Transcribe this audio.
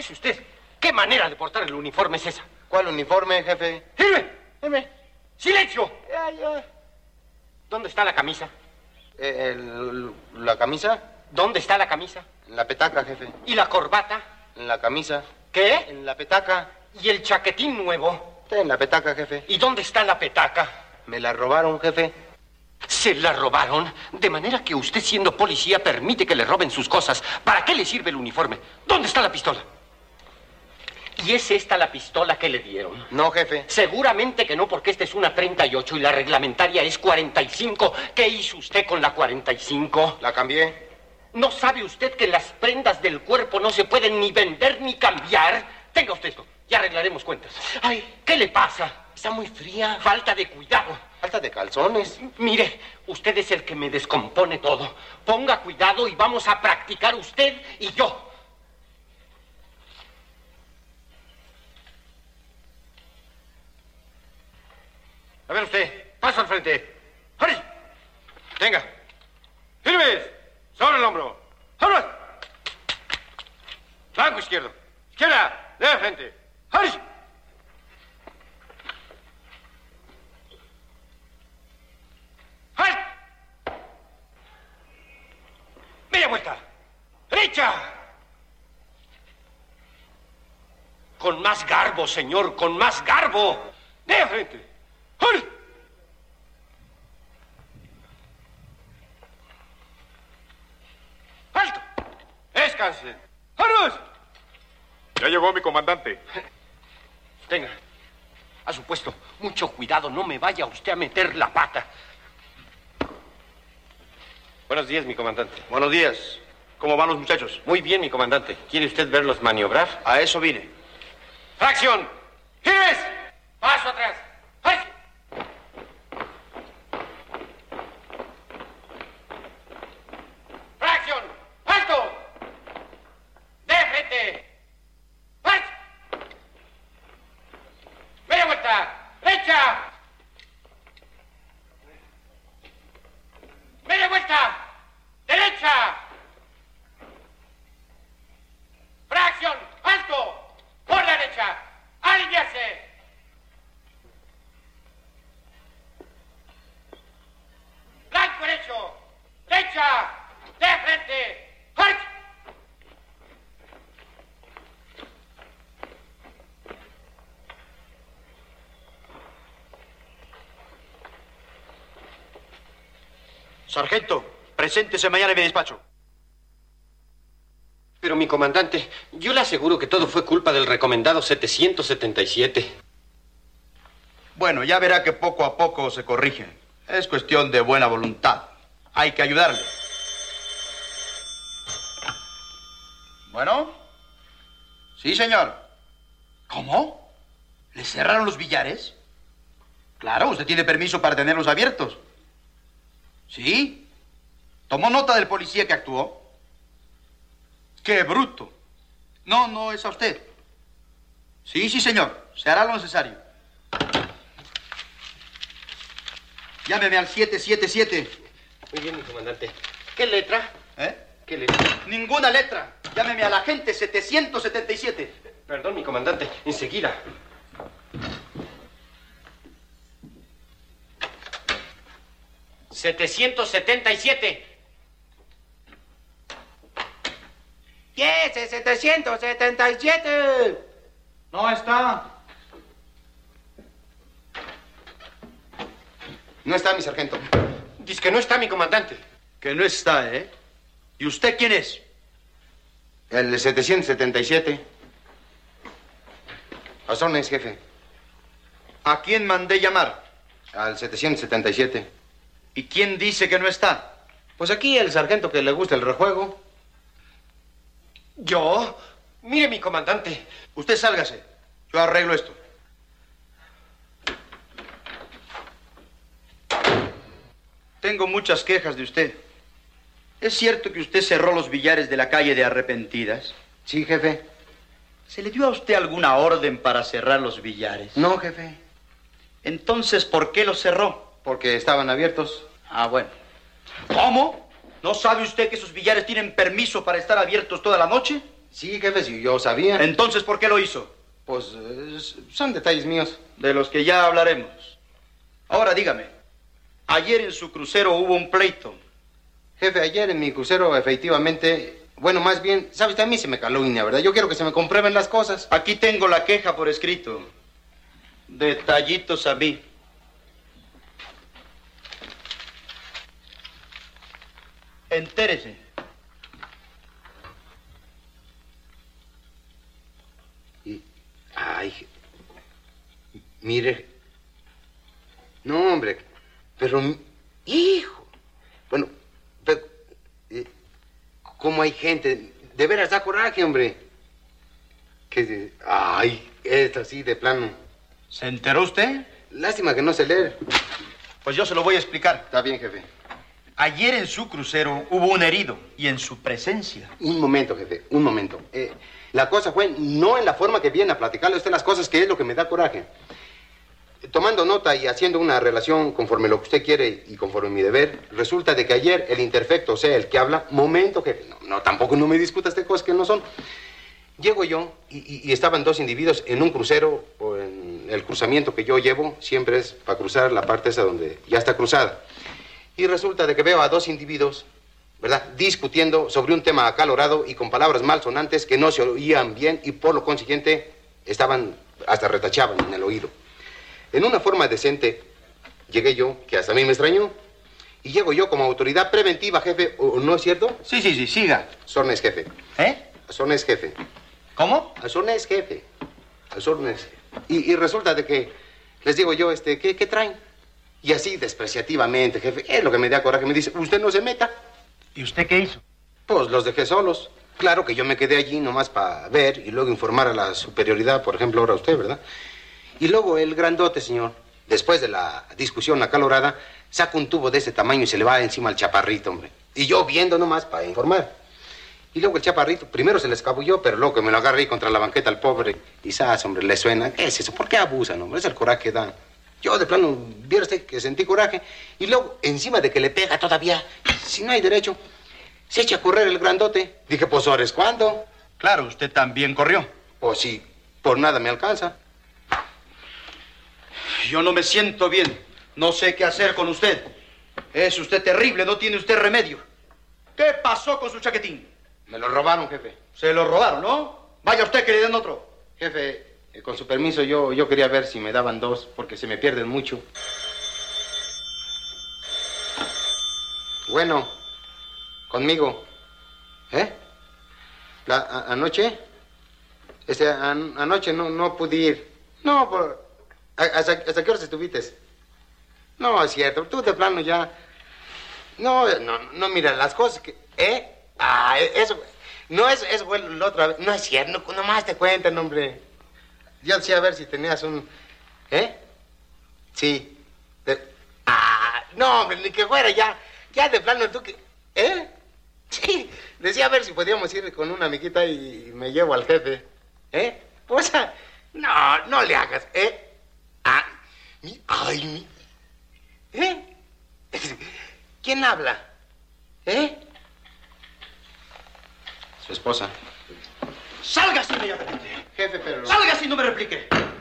es usted? ¿Qué manera de portar el uniforme es esa? ¿Cuál uniforme, jefe? ¡Firme! ¡Silencio! Ya. ¿Dónde está la camisa? ¿La camisa? ¿Dónde está la camisa? En la petaca, jefe. ¿Y la corbata? En la camisa. ¿Qué? En la petaca. ¿Y el chaquetín nuevo? Está en la petaca, jefe. ¿Y dónde está la petaca? Me la robaron, jefe. ¿Se la robaron? De manera que usted, siendo policía, permite que le roben sus cosas. ¿Para qué le sirve el uniforme? ¿Dónde está la pistola? ¿Y es esta la pistola que le dieron? No, jefe. Seguramente que no, porque esta es una 38 y la reglamentaria es 45. ¿Qué hizo usted con la 45? La cambié. ¿No sabe usted que las prendas del cuerpo no se pueden ni vender ni cambiar? Tenga usted esto, ya arreglaremos cuentas. Ay, ¿qué le pasa? Está muy fría. Falta de cuidado. Falta de calzones. Mire, usted es el que me descompone todo. Ponga cuidado y vamos a practicar usted y yo. A ver usted, paso al frente. ¡Hurry! Venga. ¡Firmes! ¡Sobre el hombro! ¡Hombros! Flanco izquierdo. Izquierda, de frente. ¡Hurry! ¡Halt! ¡Media vuelta! ¡Derecha! Con más garbo, señor, con más garbo. De frente. ¡Hurry! ¡Alto! ¡Descanse! ¡Arroz! Ya llegó mi comandante. Tenga, a su puesto. Mucho cuidado, no me vaya usted a meter la pata. Buenos días, mi comandante. Buenos días. ¿Cómo van los muchachos? Muy bien, mi comandante. ¿Quiere usted verlos maniobrar? A eso vine. ¡Fracción! ¡Firmes! ¡Paso atrás! ¡Ay! ¡Fracción! ¡Alto! ¡De frente! ¡Ay! ¡Media vuelta! ¡Derecha! ¡Media vuelta! ¡Derecha! ¡Fracción! ¡Alto! ¡Por la derecha! ¡Alinearse! ¡Blanco derecho! ¡Derecha! ¡De frente! ¡Halt! Sargento, preséntese mañana en mi despacho. Pero, mi comandante, yo le aseguro que todo fue culpa del recomendado 777. Bueno, ya verá que poco a poco se corrigen. Es cuestión de buena voluntad. Hay que ayudarle. Bueno. Sí, señor. ¿Cómo? ¿Le cerraron los billares? Claro, usted tiene permiso para tenerlos abiertos. ¿Sí? ¿Tomó nota del policía que actuó? ¡Qué bruto! No, no es a usted. Sí, señor. Se hará lo necesario. Llámeme al 777. Muy bien, mi comandante. ¿Qué letra? ¿Qué letra? Ninguna letra. Llámeme al agente 777. Perdón, mi comandante. Enseguida. ¡777! ¡Yes, 777! No está. No está, mi sargento. Dice que no está, mi comandante. Que no está, ¿eh? ¿Y usted quién es? El 777. A órdenes, jefe. ¿A quién mandé llamar? Al 777. ¿Y quién dice que no está? Pues aquí el sargento que le gusta el rejuego. ¿Yo? Mire, mi comandante. Usted sálgase. Yo arreglo esto. Tengo muchas quejas de usted. ¿Es cierto que usted cerró los billares de la calle de Arrepentidas? Sí, jefe. ¿Se le dio a usted alguna orden para cerrar los billares? No, jefe. Entonces, ¿por qué los cerró? Porque estaban abiertos. Ah, bueno. ¿Cómo? ¿No sabe usted que esos billares tienen permiso para estar abiertos toda la noche? Sí, jefe, sí, yo sabía. Entonces, ¿por qué lo hizo? Pues son detalles míos. De los que ya hablaremos. Ahora dígame, ayer en su crucero hubo un pleito. Jefe, ayer en mi crucero, efectivamente... Bueno, más bien, ¿sabes? A mí se me calumnia, ¿verdad? Yo quiero que se me comprueben las cosas. Aquí tengo la queja por escrito. Detallitos a mí. Entérese. Ay, mire. No, hombre, pero... Hijo. Bueno, pero... ¿Cómo hay gente? De veras da coraje, hombre. Ay, esto así de plano. ¿Se enteró usted? Lástima que no sé leer. Pues yo se lo voy a explicar. Está bien, jefe. Ayer en su crucero hubo un herido y en su presencia. Un momento, jefe, un momento. La cosa fue no en la forma que viene a platicarle a usted las cosas, que es lo que me da coraje. Tomando nota y haciendo una relación conforme lo que usted quiere y conforme mi deber, resulta de que ayer el interfecto, o sea, el que habla, momento, jefe, tampoco no me discuta de cosas que no son. Llego yo y estaban dos individuos en un crucero, o en el cruzamiento que yo llevo, siempre es para cruzar la parte esa donde ya está cruzada. Y resulta de que veo a dos individuos, ¿verdad?, discutiendo sobre un tema acalorado y con palabras malsonantes que no se oían bien y por lo consiguiente estaban, hasta retachaban en el oído. En una forma decente llegué yo, que hasta a mí me extrañó, y llego yo como autoridad preventiva, jefe, ¿o no es cierto? Sí, siga. Sornes, jefe. Sornes, jefe. ¿Cómo? Sornes, jefe. Sornes. Y resulta de que les digo yo, ¿qué traen? Y así despreciativamente, jefe, es lo que me da coraje. Me dice, usted no se meta. ¿Y usted qué hizo? Pues los dejé solos. Claro que yo me quedé allí nomás para ver y luego informar a la superioridad, por ejemplo, ahora usted, ¿verdad? Y luego el grandote, señor, después de la discusión acalorada, saca un tubo de ese tamaño y se le va encima al chaparrito, hombre. Y yo viendo nomás para informar. Y luego el chaparrito, primero se le escabulló, pero luego que me lo agarré ahí contra la banqueta al pobre. Y ¡zas, hombre! Le suena. ¿Qué es eso? ¿Por qué abusan, hombre? Es el coraje que dan. Yo de plano, viera usted que sentí coraje. Y luego, encima de que le pega todavía, si no hay derecho, se echa a correr el grandote. Dije, pues, ¿ahora es cuándo? Claro, usted también corrió. Pues sí, por nada me alcanza. Yo no me siento bien. No sé qué hacer con usted. Es usted terrible, no tiene usted remedio. ¿Qué pasó con su chaquetín? Me lo robaron, jefe. Se lo robaron, ¿no? Vaya usted que le den otro. Jefe, con su permiso, yo quería ver si me daban dos, porque se me pierden mucho. Bueno, conmigo. ¿Anoche? Anoche no pude ir. No, ¿hasta qué horas estuviste? No, es cierto, tú de plano ya... No, mira, las cosas que... eso... No, eso fue la otra vez. No es cierto, nomás te cuentan, hombre. Yo decía a ver si tenías un... Sí. No, hombre, ni que fuera ya de plano tú que... Sí, decía a ver si podíamos ir con una amiguita y me llevo al jefe. Pues, no le hagas, ¿Quién habla? Su esposa. ¡Sálgase inmediatamente! Jefe, pero... ¡Sálgase y no me replique!